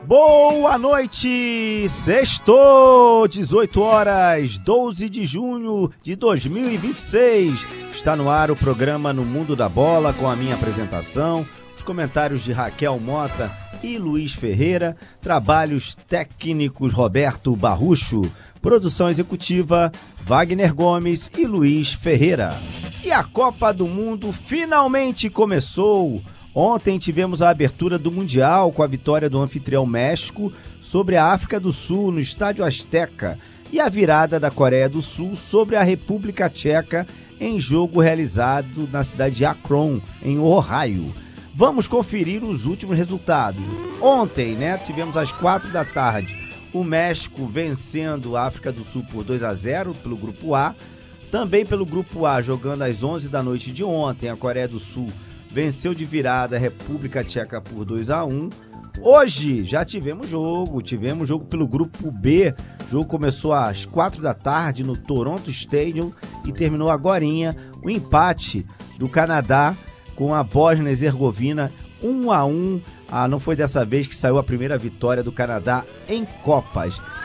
Boa noite, sextou, 18 horas, 12 de junho de 2026. Está no ar o programa No Mundo da Bola com a minha apresentação, os comentários de Raquel Mota e Luiz Ferreira, trabalhos técnicos Roberto Barrucho, produção executiva Wagner Gomes e Luiz Ferreira. E a Copa do Mundo finalmente começou. Ontem tivemos a abertura do Mundial com a vitória do anfitrião México sobre a África do Sul no Estádio Azteca e a virada da Coreia do Sul sobre a República Tcheca em jogo realizado na cidade de Akron, em Ohio. Vamos conferir os últimos resultados. Ontem, tivemos às 4 da tarde o México vencendo a África do Sul por 2-0 pelo Grupo A. Também pelo Grupo A, jogando às 11 da noite de ontem, a Coreia do Sul venceu de virada a República Tcheca por 2-1. Hoje já tivemos jogo pelo Grupo B. O jogo começou às 4 da tarde no Toronto Stadium e terminou agorinha o empate do Canadá com a Bósnia e Herzegovina 1-1. Não foi dessa vez que saiu a primeira vitória do Canadá em Copas.